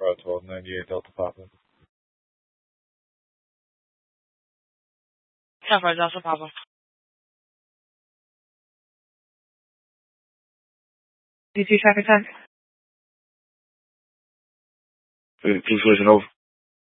Bravo 1298 Delta Papa. Southwest Delta Papa. D2 traffic time. Please listen over.